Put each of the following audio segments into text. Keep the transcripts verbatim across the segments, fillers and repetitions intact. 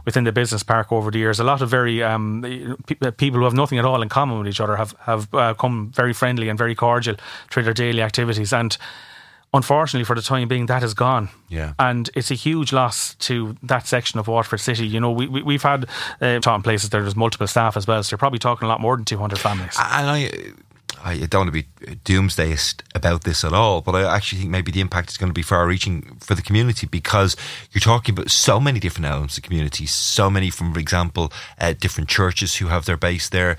within the business park over the years. A lot of very um, pe- people who have nothing at all in common with each other have, have uh, come very friendly and very cordial through their daily activities. And unfortunately, for the time being, that is gone. Yeah. And it's a huge loss to that section of Waterford City. You know, we, we, we've had uh, talking places there, there's multiple staff as well, so you're probably talking a lot more than two hundred families. And I, I don't want to be doomsdayist about this at all, but I actually think maybe the impact is going to be far-reaching for the community, because you're talking about so many different elements of community, so many, from, for example, uh, different churches who have their base there,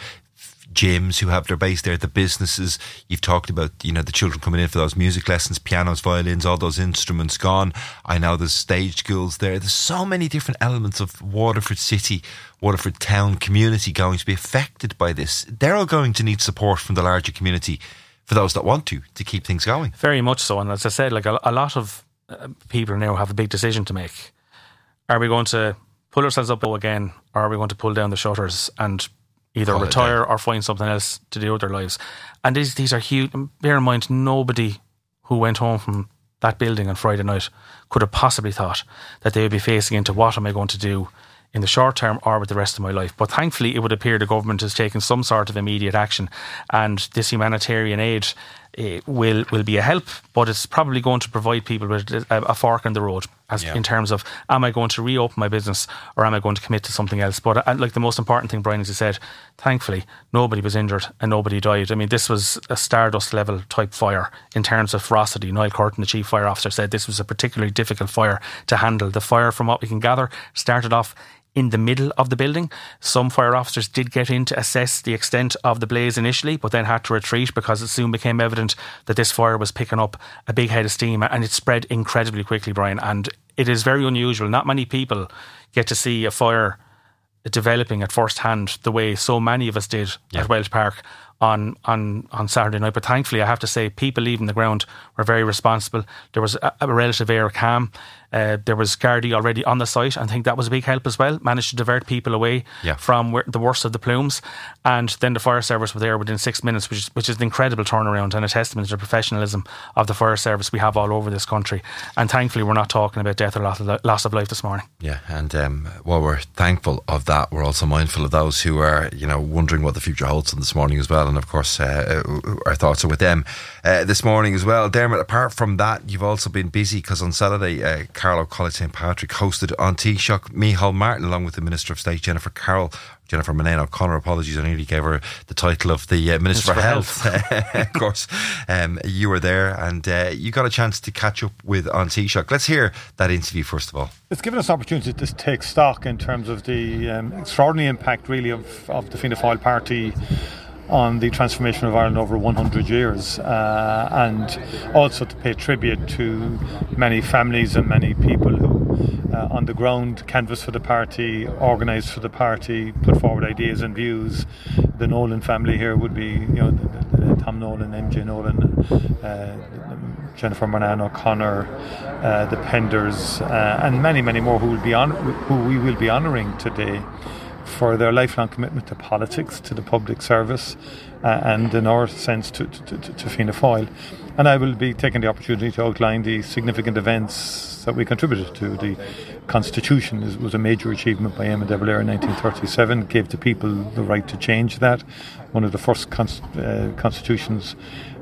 gyms who have their base there, the businesses. You've talked about, you know, the children coming in for those music lessons, pianos, violins, all those instruments gone. I know there's stage schools there. There's so many different elements of Waterford City, Waterford Town community going to be affected by this. They're all going to need support from the larger community for those that want to, to keep things going. Very much so. And as I said, like a, a lot of uh, people now have a big decision to make. Are we going to pull ourselves up again, or are we going to pull down the shutters and either Call retire or find something else to do with their lives? And these these are huge. Bear in mind, nobody who went home from that building on Friday night could have possibly thought that they would be facing into what am I going to do in the short term or with the rest of my life. But thankfully, it would appear the government has taken some sort of immediate action, and this humanitarian aid uh, will will be a help, but it's probably going to provide people with a, a fork in the road as yeah. in terms of, am I going to reopen my business or am I going to commit to something else? But uh, like the most important thing, Brian, as you said, thankfully nobody was injured and nobody died. I mean, this was a Stardust level type fire in terms of ferocity. Niall Curtin, the chief fire officer, said this was a particularly difficult fire to handle. The fire, from what we can gather, started off in the middle of the building. Some fire officers did get in to assess the extent of the blaze initially, but then had to retreat because it soon became evident that this fire was picking up a big head of steam, and it spread incredibly quickly, Brian. And it is very unusual. Not many people get to see a fire developing at first hand the way so many of us did yeah. at Welsh Park on, on, on Saturday night. But thankfully, I have to say, people leaving the ground were very responsible. There was a, a relative air of calm. Uh, there was Gardaí already on the site, and I think that was a big help as well. Managed to divert people away yeah. from where, the worst of the plumes. And then the fire service were there within six minutes, which is, which is an incredible turnaround and a testament to the professionalism of the fire service we have all over this country. And thankfully, we're not talking about death or loss of, loss of life this morning. Yeah, and um, while we're thankful of that, we're also mindful of those who are, you know, wondering what the future holds them this morning as well. And of course, uh, our thoughts are with them uh, this morning as well. Dermot, apart from that, you've also been busy, because on Saturday, uh, Carlow College Saint Patrick hosted on Taoiseach Micheál Martin along with the Minister of State Jennifer Carroll. Jennifer Manane O'Connor, apologies, I nearly gave her the title of the uh, Minister for, for Health. Health. Of course, um, you were there, and uh, you got a chance to catch up with on Taoiseach. Let's hear that interview first of all. It's given us an opportunity to take stock in terms of the um, extraordinary impact, really, of, of the Fianna Fáil party on the transformation of Ireland over one hundred years, uh, and also to pay tribute to many families and many people who uh, on the ground canvassed for the party, organised for the party, put forward ideas and views. The Nolan family here would be, you know, the, the, the Tom Nolan, M J Nolan, uh, Jennifer Manane O'Connor, uh, the Penders, uh, and many, many more who will be on, who we will be honouring today for their lifelong commitment to politics, to the public service, uh, and in our sense to, to, to, to Fianna Fáil. And I will be taking the opportunity to outline the significant events that we contributed to. The Constitution is, was a major achievement by Eamon de Valera in nineteen thirty-seven, gave the people the right to change that. One of the first const, uh, constitutions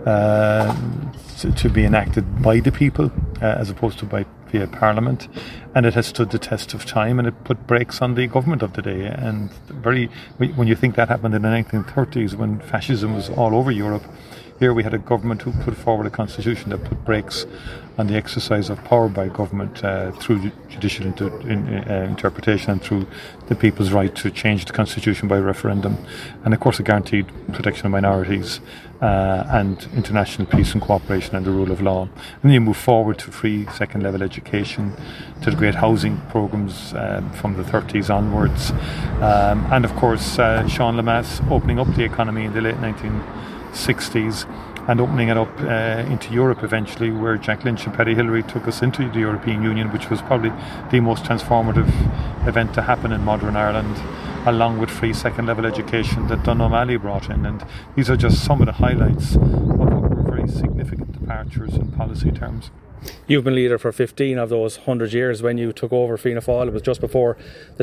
uh, to, to be enacted by the people, uh, as opposed to by via Parliament, and it has stood the test of time, and it put brakes on the government of the day. And very, when you think that happened in the nineteen thirties, when fascism was all over Europe, here we had a government who put forward a constitution that put brakes on the exercise of power by government uh, through judicial inter- in, uh, interpretation and through the people's right to change the constitution by referendum, and of course it guaranteed protection of minorities uh, and international peace and cooperation and the rule of law. And then you move forward to free second level education, to the great housing programmes um, from the thirties onwards, um, and of course uh, Sean Lemass opening up the economy in the late nineteen sixties and opening it up uh, into Europe eventually, where Jack Lynch and Paddy Hillary took us into the European Union, which was probably the most transformative event to happen in modern Ireland, along with free second level education that Donald O'Malley brought in. And these are just some of the highlights of what were very significant departures in policy terms. You've been leader for fifteen of those one hundred years. When you took over Fianna Fáil, it was just before the